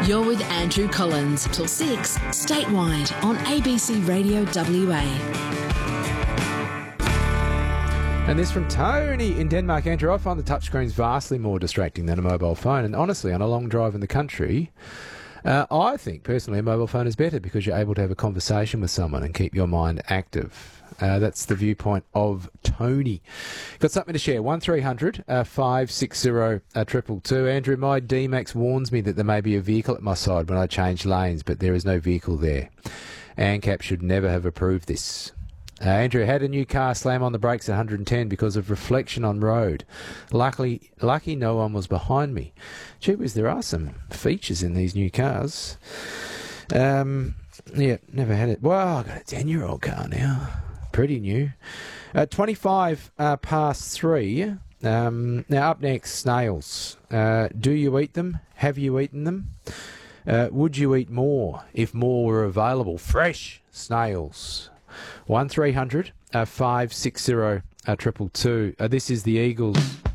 You're with Andrew Collins till 6 statewide on ABC Radio WA. And this from Tony in Denmark. Andrew, I find the touchscreens vastly more distracting than a mobile phone. And honestly, on a long drive in the country, I think personally a mobile phone is better because you're able to have a conversation with someone and keep your mind active. That's the viewpoint of Tony. Got something to share? 1300 560 222. Andrew, my D-Max warns me that there may be a vehicle at my side when I change lanes, but there is no vehicle there. ANCAP should never have approved this. Andrew, had a new car slam on the brakes at 110 because of reflection on road. Lucky no one was behind me. Gee whiz, there are some features in these new cars. Yeah, never had it. Well, I've got a 10-year-old car now. Pretty new. 25 past 3. Now up next, snails. Do you eat them? Have you eaten them? Would you eat more if more were available? Fresh snails. 1300 560 222. This is the Eagles.